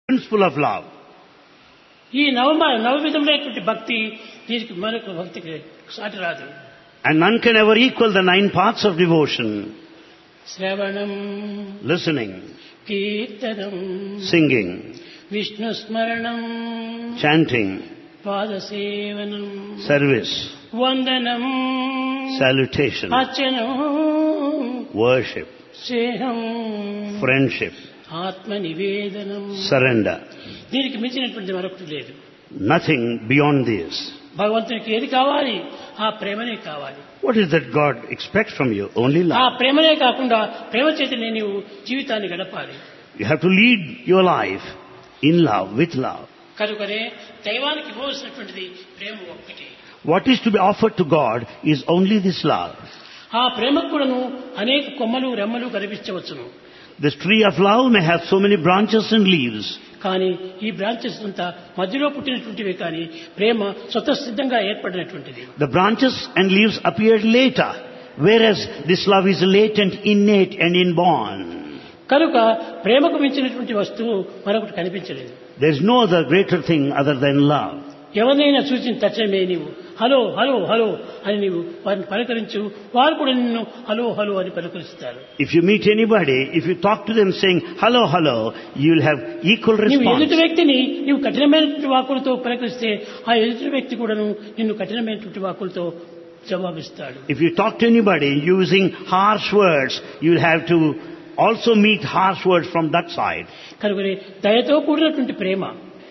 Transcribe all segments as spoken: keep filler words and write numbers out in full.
principle of love. ఈ నవ నవవిధములైనటువంటి భక్తి దీనికి మరొక భక్తికి సాటి రాదు. And none can ever equal the nine paths of devotion. శ్రవణం, Listening, కీర్తనం, singing, విష్ణు స్మరణం, chanting, పాదసేవనం, service, వందనం, salutation, అర్చనం, worship, స్నేహం, friendship, ఆత్మ నివేదనం. surrender. దీనికి మించినటువంటి మరొకటి లేదు. Nothing beyond this. భగవంతునికి ఏది కావాలి? ఆ ప్రేమనే కావాలి. What is that God expects from you? Only ఆ love. ప్రేమనే కాకుండా ప్రేమ చేతనే నీవు జీవితాన్ని గడపాలి. You have to lead your life in love, with love. కనుకనే దైవానికి ఇవ్వవలసినటువంటిది ప్రేమ ఒక్కటి. What is to be offered to God is only this love. ఆ ప్రేమకు కూడాను అనేక కొమ్మలు రెమ్మలు కనిపించవచ్చును. This tree of love may have so many branches and leaves. కానీ ఈ బ్రాంచెస్ అంతా మధ్యలో పుట్టినటువంటివి, కానీ ప్రేమ స్వతసిద్ధంగా ఏర్పడినటువంటిది. The branches and leaves appeared later, whereas this love is latent, innate and inborn. కనుక ప్రేమకు మించినటువంటి వస్తువు మరొకటి కనిపించలేదు. There is no other greater thing other than love. ఎవరినైనా సూచించిన తక్షణమే నీవు హలో హలో హలో అని నీవు వారిని పలకరించు, వారు కూడా నిన్ను హలో హలో అని పలకరిస్తారు. If you meet anybody, if you talk to them saying hello, hello, you will have equal నీవు response. ఎదుటి వ్యక్తిని నీవు కఠినమైనటువంటి వాక్కులతో పలకరిస్తే ఆ ఎదుటి వ్యక్తి కూడాను నిన్ను కఠినమైనటువంటి వాక్కులతో జవాబిస్తాడు. If you talk to anybody using harsh words, you will have to also meet harsh words from that side. కనుకనే దయతో కూడినటువంటి ప్రేమ,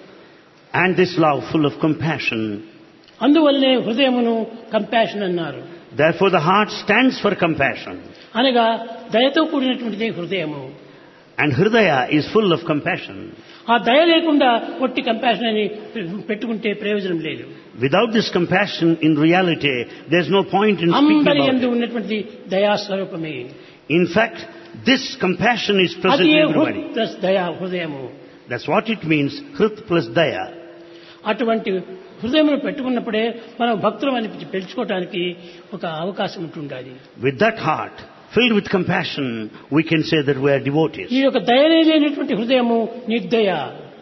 And this love full of compassion. అందువల్లనే హృదయమును కంపాషన్ అన్నారు. Therefore the heart stands for compassion. అనగా దయతో కూడినటువంటిదే హృదయము. And Hridaya is full of compassion. ఆ దయ లేకుండా ఒట్టి కంపాషన్ అని పెట్టుకుంటే ప్రయోజనం లేదు. Without this compassion, in reality, there's no point in speaking అందరి about యందు it. ఉన్నటువంటి దయాస్వరూపమే. In fact, this compassion is present అది in హృద్ everybody. ప్లస్ దయా హృదయము. That's what it means, Hrit plus Daya. అటువంటి హృదయమును పెట్టుకున్నప్పుడే మనం భక్తులం అని పెంచుకోవడానికి ఒక అవకాశం ఉంటుండాలి. With that heart, filled with compassion, we can say that we are devotees. ఈ యొక్క దయనే లేనటువంటి హృదయము నిర్దయ.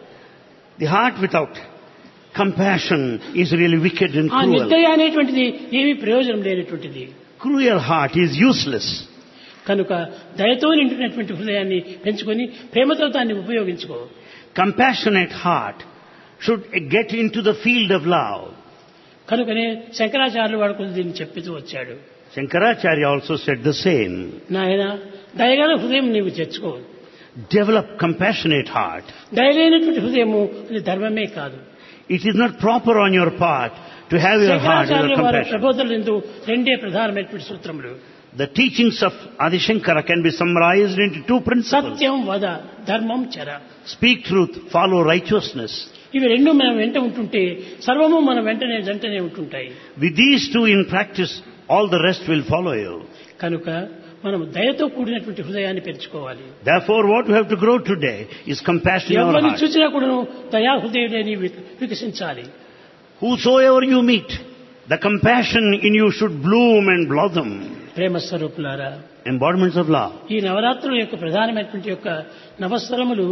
The heart without compassion is really wicked and ఆ cruel. నిర్దయ అనేటువంటిది ఏమీ ప్రయోజనం లేనటువంటిది. Cruel heart is useless. కనుక దయతో నిండినటువంటి హృదయాన్ని పెంచుకొని ప్రేమతో దాన్ని ఉపయోగించుకో. Compassionate heart should get into the field of love. కనుకనే శంకరాచార్యులు వాడు కొంచెం దీన్ని చెప్తూ వచ్చాడు. Shankaracharya also said the same. నాయన దయగల హృదయం నీవు తెచ్చుకో. Develop compassionate heart. దయలేనటువంటి హృదయము అది ధర్మమే కాదు. It is not proper on your part to have your heart శంకరాచార్యుల without వారి compassion. ప్రబోధనలందు రెండే ప్రధానమైనటువంటి సూత్రములు. The teachings of Adi Shankara can be summarized into two principles. సత్యం వద, ధర్మం చర. Speak truth, follow righteousness. ఇవి రెండు మనం వెంట ఉంటుంటే సర్వము మనం వెంటనే వెంటనే ఉంటుంటాయి. With these two in practice, all the rest will follow you. కనుక మనం దయతో కూడినటువంటి హృదయాన్ని పెంచుకోవాలి. Therefore, what we have to grow today is compassion in our ఎవరిని heart. చూసినా కూడా దయా హృదయాన్ని వికసించాలి. Whosoever you meet, the compassion in you should bloom and blossom. ప్రేమ స్వరూపులారా, Embodiments of love. ఈ నవరాత్రుల యొక్క ప్రధానమైనటువంటి యొక్క నవస్వరములు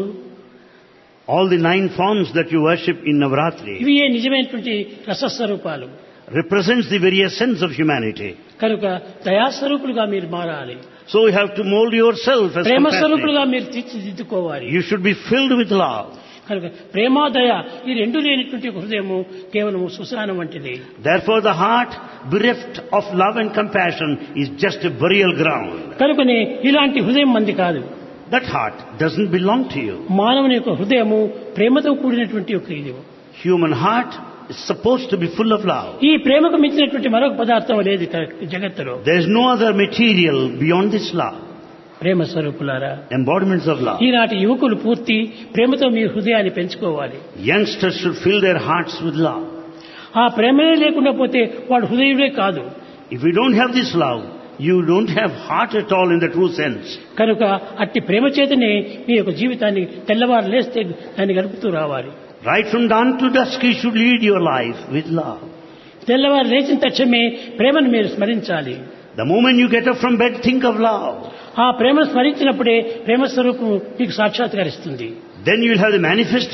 All the nine forms that you worship in Navratri ఇవి ఏ నిజమైనటువంటి రసస్వరూపాలు. represents the very essence of humanity. కనుక దయాస్వరూపులుగా మీరు మారాలి. So you have to mold yourself as Prema compassionate. స్వరూపులుగా మీరు తీర్చిదిద్దుకోవాలి. You should be filled with love. కనుక ప్రేమాదయ ఈ రెండు లేనటువంటి ఒక హృదయము కేవలం శ్మశానం వంటిది. Therefore the heart bereft of love and compassion is just a burial ground. కనుకనే ఇలాంటి హృదయం మంది కాదు. That heart doesn't belong to you. మానవుని యొక్క హృదయము ప్రేమతో కూడినటువంటి ఒక ఇది. Human heart is supposed to be full of love. ఈ ప్రేమకు మించినటువంటి మరొక పదార్థం లేదు జగత్తులో. There is no other material beyond this love. ప్రేమ స్వరూపులారా, Embodiments of love. ఈనాటి యువకులు పూర్తి ప్రేమతో మీ హృదయాన్ని పెంచుకోవాలి. Youngsters should fill their hearts with love. ఆ ప్రేమనే లేకుండా పోతే వాడు హృదయుడే కాదు. If you don't have this love, you don't have heart at all in the true sense. కనుక అట్టి ప్రేమ చేతనే మీ యొక్క జీవితాన్ని తెల్లవారు లేస్తే దాన్ని గడుపుతూ రావాలి. Right from dawn to dusk you should lead your life with love. తెల్లవారు లేచిన తక్షణమే ప్రేమను మీరు స్మరించాలి. The moment you get up from bed, think of love. ఆ ప్రేమను స్మరించినప్పుడే ప్రేమ స్వరూపం మీకు సాక్షాత్కరిస్తుంది. Then you will have the manifestation